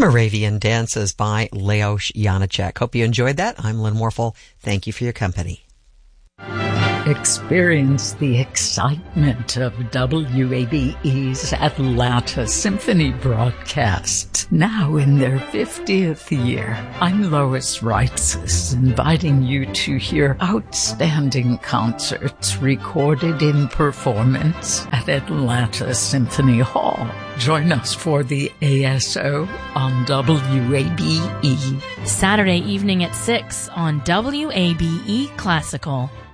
Moravian Dances by Leos Janáček. Hope you enjoyed that. I'm Lynn Warfel. Thank you for your company. Experience the excitement of WABE's Atlanta Symphony broadcast, now in their 50th year. I'm Lois Reitzes, inviting you to hear outstanding concerts recorded in performance at Atlanta Symphony Hall. Join us for the ASO on WABE. Saturday evening at 6 on WABE Classical.